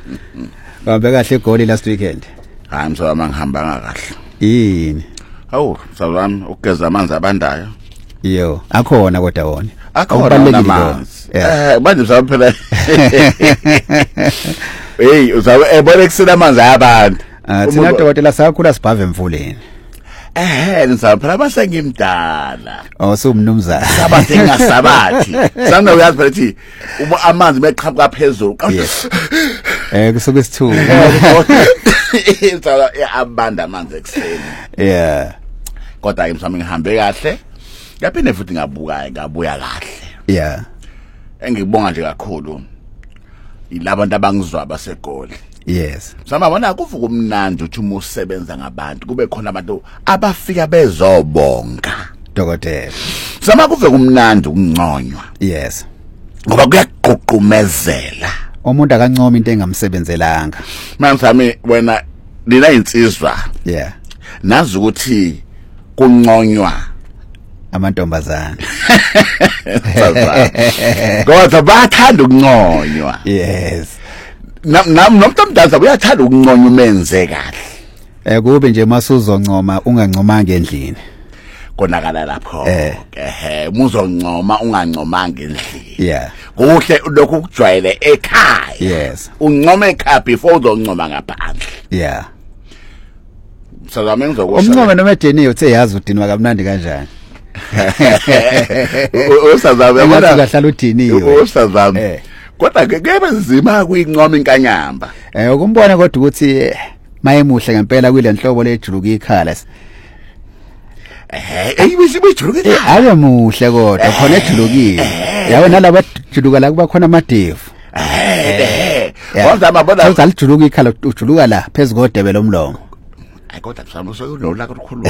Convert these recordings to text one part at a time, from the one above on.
Wabe kahle egoli last weekend. Hayi msama ngihamba kahle. Yini? Awu, sawami ukugeza amanzi abandayo. Yo, akhona kodwa wona. Akhona amanzi. Manje msama phela. Hey, uzabe ebona kusela amanzi abantu. Thina dokotela sakhula sibhave emfuleni. Msama phela basengimdala. Sumnumzana. Sabathe ngasabathi. Sanga uyazi phela thi uma amanzi beqhamuka phezulu. Kusuke isithuba. Insala abanda amanzi ekseni. Yeah. Kodwa msama ngihambe kahle. Yaphinde futhi ngabuya kahle. Yeah. Engibonga nje kakhulu. Ilabantu abangizwa basegoli. Yes. Sama bona kuvuka umnandi uthi uma usebenza ngabantu kube khona abantu abafika bezobonga. Dokotela. Sama kuvuka umnandi ukungconywa. Yes. Ngoba kuyaqhuqumezela. Umuntu akancoma into engamsebenzelanga. Manje sami wena lina insizwa. Yeah. Nazi ukuthi kungconywa amantombazana. Kodwa bathanda ukungconywa. Yes. Nomuntu omdala uyathanda ukungconywa umenze kahle. Kube nje masuzoncoma ungancomanga endlini. Konakala lapho. Muzoncoma ungancomanga endlini. Yeah. Kuhle lokhu kujwayele ekhaya. Yes. Uncoma ekhaya before uzoncoma ngaphandle. Yeah. Sazame ngizokusho. Umncoma noma edeni uthe yazi udinwa kamnandi kanjani. Usazame bona kahlala udiniwe. Usazame. Kodwa kebe nzima kuyincoma inkanyamba. Ukumbona kodwa ukuthi mayemuhle ngempela kule nhlobo lejuluka ikhala. Eyibisi bejuluka ikhala. Ake muhle kodwa khona ejulukile. Yawe nalabo juluka la kuba khona amadevu. Wazama bona uzalitjuluka ikhala ujuluka la phezulu kodebe lomlomo. Kodwa msamo sokunolaka olukhulu.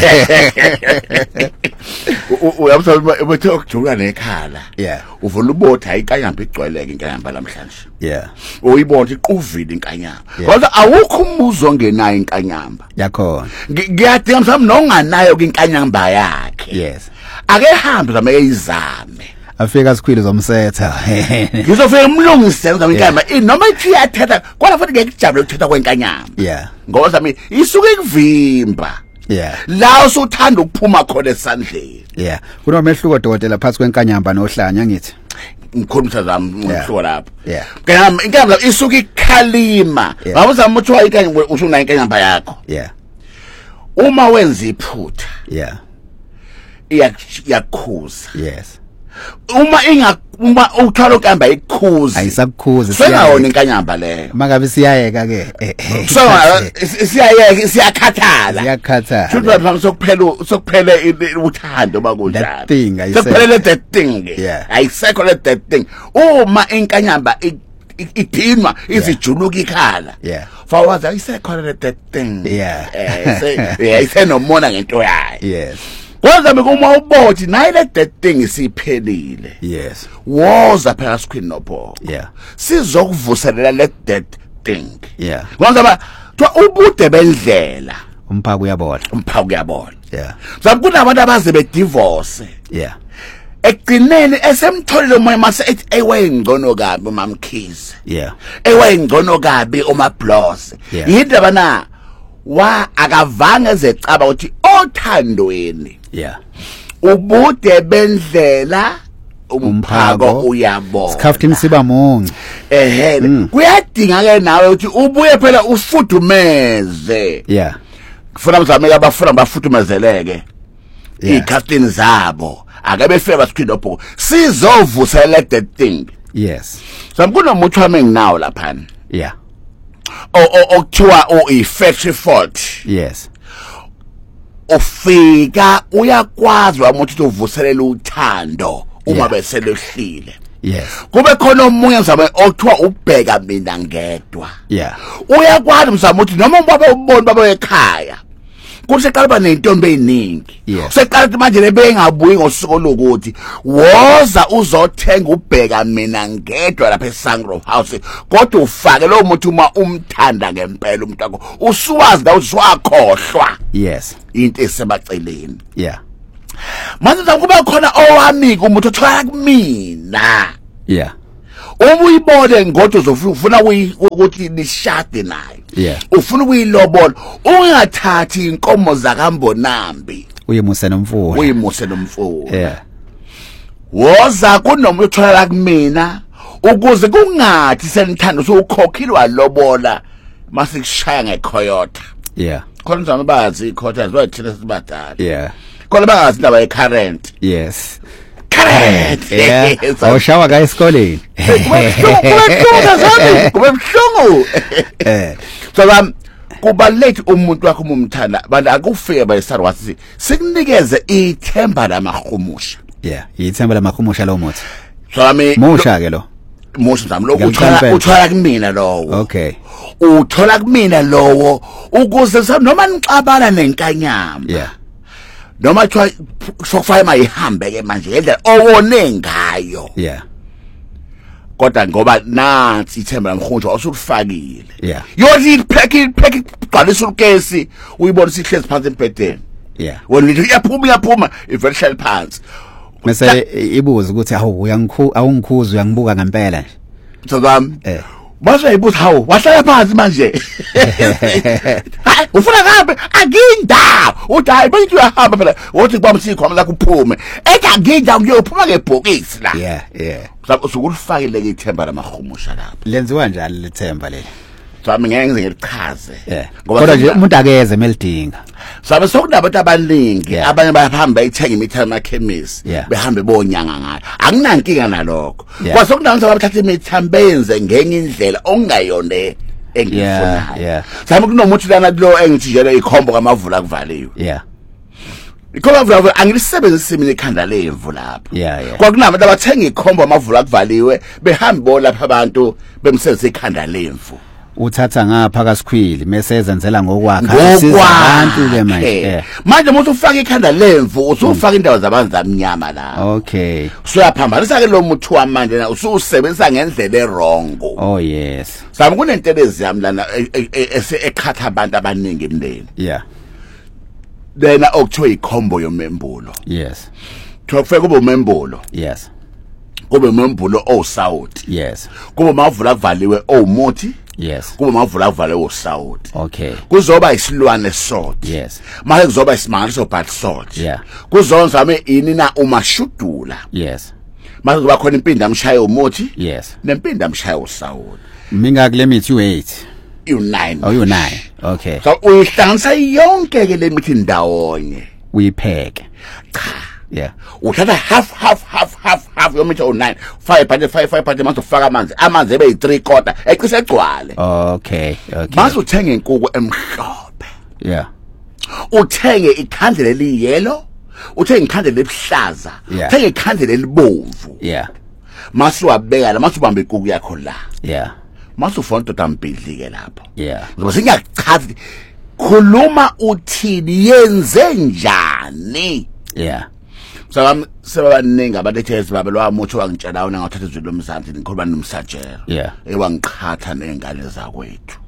Uyabona ubethe ukujula nekhala. Yeah. Uvula ubotha ikanyamba igcweleke inkanyamba namhlanje. Yeah. Uyibona iquvile inkanyamba. Kodwa awukho umbuzo ongenayo inkanyamba. Yakhona. Ngiyadinga msamo nonganayo inkanyamba yakhe. Yes. Ake hambe zame izame. Afika sikhwili zomsetha. Ngizofika umlungise ngizama inkanyamba noma ithi yathetha kodwa futhi ngekujabula ukuthetha kwenkanyamba. Yeah. Ngoba zami isuke ikuvimba. Yeah. La usuthanda ukuphuma khona esandleni. Yeah. Kunomehluko dokotela phakathi kwenkanyamba nohlanya ngithi. Ngikhulumisa zami ngihluko lapho. Yeah. Ngiyama inkanyamba isuke ikhalima. Ngabuzama ukuthi wayikanye usuna inkanyamba yakho. Yeah. Uma wenza iphutha. Yeah. Iyakhuza. Yes. Uma uthwala inkanyamba ikhuza. Ayisakukhuza siyawona inkanyamba leyo. Mangabe siyayeka ke. Siyayeka siyakhathala. Siyakhathala. Futhi lapha sokuphela uthando bakunjalo. Sokuphela that thing. Ayisekho that thing. Uma inkanyamba idinwa izijuluka ikhala. Yeah. Fawazi ayisekho that thing. Yeah. Isenomona ngento yayo. Yes. Kwanza uma ubothi nayi that thing isiphelile. Yes. Woza phela sikhwini nopho. Yeah. Sizokuvuselela that thing. Yeah. Kwanza ubude bendlela umphako uyabola. Umphako uyabola. Yeah. Sabe kunabantu abaze bedivorce. Yeah. Ekugcineni esemtholile umoya mase ethi ewayengcono kabi uMamkhize. Yeah. Ewayengcono kabi uMabloss. Yindaba na akavanga ezecaba ukuthi othandweni. Yeah. Ubude bendlela umphako uyabola. Sikhafuthini siba mungu. Kuyadinga ke nawe ukuthi ubuye phela ufudumeze. Yeah. Kufuna mzamela abafuna bafudumezeleke. Ikhaftini zabo akabe feba sikhindopho sizovusela that thing. Yes. Samkunomuthi wami nginawo lapha. Yeah. Okuthiwa i-factory fault. Yes. Ufika uyakwazi ukuthi uvuselele uthando uma beselehlile. Yes. Kube khona omunye mzama okuthiwa ubheka mina ngedwa. Yeah. Uyakwazi mzama ukuthi noma ubaba ubone baba ekhaya kuseqala banentombi eziningi. Seqala ukuthi manje lebengabuyi ngosuku lokuthi woza uzothenga ubheka mina ngedwa lapha eSangro House kodwa ufake lo muntu uma umthanda ngempela umuntu wakho usuwazi la uswakhohlwa. Yes. Into esemaceleni. Yeah. Manje kuba khona owami umuntu othola kumina. Yeah. uma uyibone ngodo uzofuna ukuthi nishade naye ufuna ukuyilobola ungathathi inkomo zakambonambi uyimuse nomfula woza kunomuntu uthola kumina ukuze kungathi senithanda usukhokhilwa lobola mase kushaya ngekhoyota khona nzama bazi ikhotha zothina sibadala khona bangazi indaba ye-current awushawa ka esikoleni kubuhlungu so kubaluleke umuntu wakho umthanda abantu akufike bayisara wathi sikunikeze ithemba lamahumusha ithemba lamahumusha lo muthi so musha ke lo musha lo uthola kumina lowo uthola kumina lowo ukuze noma nixabana nenkanyama noma kuthiwa sokufaya mayihambe ke manje ngendlela owone ngayo kodwa ngoba nansi ithemba lamkhunjwa usufakile yothi ipheke igcwalisa ukesi uyibona sihlezi phansi empedeni wena lithi iyaphuma ivershal phansi mase ibuza ukuthi awungikhuza uyangibuka ngempela nje Mase ibuthi hawo wahlala phansi manje. Hayi ufuna kabe aginda. Uthi hayi bayithi uyahamba phela. Uthi kubamba sikhwama lakho uphume. Ethi aginda ngiyophuma ngebhokisi la. Usukulifakile ke ithemba lamahumusha lapha. Lenziwa njalo lethemba leli. Sami ngeke ngize ngilichaze. Ngoba nje umuntu akeze melidinga. Sabe sokunabantu abaningi abanye bayahamba ithenga imithi emakhemisi behambe bonyanga ngayo. Akunankinga nalokho. Kwasokunabantu abathatha imithi benze ngenye indlela ongayone engifunayo. Sabe kunomuthi lana lo engithi njalo ikhombo kamavula kuvaliwe. Ikhombo kuvaliwe angilisebenzisi mina ikhanda lemvu lapha. Kwakunabantu abathenga ikhombo amavula kuvaliwe behambe bolapha abantu bemsebenzisa ikhanda lemvu. Uthatha ngapha kaSikhwili mase ezenzela ngokwakha abantu ke manje manje umuntu ufaka ikhanda lemvu usufaka indawo zabantu zamnyama la usuyaphambanisa ke lo muthi wamanje na ususebenzisa ngendlela erongo sami kunentelezi yami lana ekhatha abantu abaningi emndeni lena okuthiwa ikhombo yomembulo kufike kube umembulo kube umembulo osawuti kube mavula kuvaliwe owumuthi kuba mavula kuvaliwe osawuti kuzoba isilwane salt manje kuzoba isimangaliso but salt kuzonzame ini na umashudula manje kuba khona impindi amshaya umuthi nempindi amshaya osawuti minga kule mithi u8 u9 u9 so uyihlanganisa yonke ke le mithi ndawonye uyipheke uthatha half yomithi o9 5 but manje ufaka amanzi ebe yi3/4 eqise egcwale mase uthenga inkukhu emhlophe uthenge ikhandlela eliyelo uthenge ikhandlela elihlaza uthenge ikhandlela elibomvu mase wabeka la mase ubamba inkukhu yakho la mase ufona indoda ambhidlike lapho ngoba singachazi khuluma uthini yenze njani so sebaningi abalethes babe lo amuthi wangitshela wona ngathatha izwi lomzansi ngikhuluma nomsajero ewangiqhatha nezingane zakwethu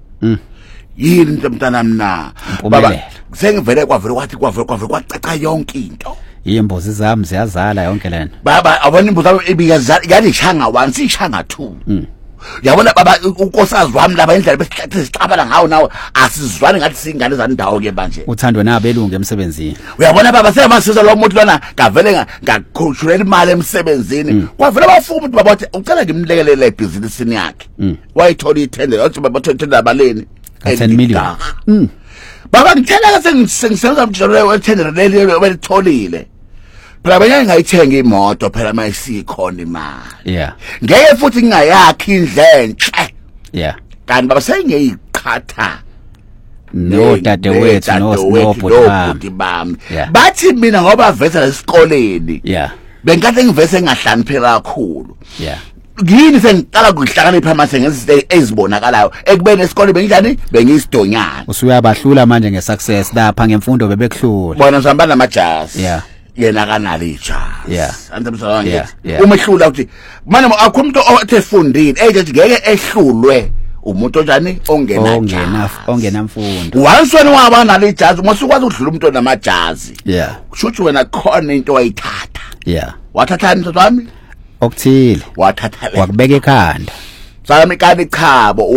yini into mntana mina baba sengivele kwavele kwacaca yonke into imbuzi zami ziyazala yonke lena baba abona imbuzi zami ibikazala yani ishanga 1 sishanga 2 yabona baba unkosazi wami laba indlela besihlathe sicabala ngawo nawe asizwani ngathi singane zandawo ke manje uthandwe nabelungu emsebenzini uyabona baba semasizwa lo muntu lona ngavele ngakhushula imali emsebenzini kwavela abafuna umuntu baba ucela ngimlekelele ibhizinisini yakhe wayithola itender wathi baba tender abaleni 10 million baba ngithela sengisenza umjolo wetender leli obelitholile phela banye ngayithenga imoto phela mayisikhona imali ngeke futhi ngingayakhi indlenhle kanti baba sengiyiqhatha no dadewethu no bhuti bami bathi mina ngoba vesa esikoleni benkathi ngivese ngahlaniphela kakhulu yini sengiqala ukuhlakanipha mase ngezinto ezibonakalayo ekubeni esikole benjani bengisidonyana usuyabahlula manje ngesuccess lapha ngemfundo bebekuhlula bona sihamba namajazi yena kanalo ijazi andimsonke umehlula uthi manje akho umuntu othefundile ethi ngeke ehlulwe umuntu onjani ongenamfundo wansweni waba nalo ijazi masukwazi ukudlula umuntu onamajazi kushuthi wena khona into wayithatha wathatha mntwana wami okuthile wathatha wakubeka ekhanda sami kanti chabo